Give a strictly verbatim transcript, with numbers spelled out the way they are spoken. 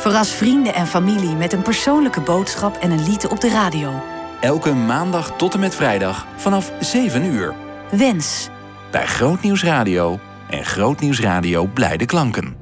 Verras vrienden en familie met een persoonlijke boodschap en een lied op de radio. Elke maandag tot en met vrijdag vanaf zeven uur. Wens. Bij Grootnieuws Radio en Grootnieuws Radio Blijde Klanken.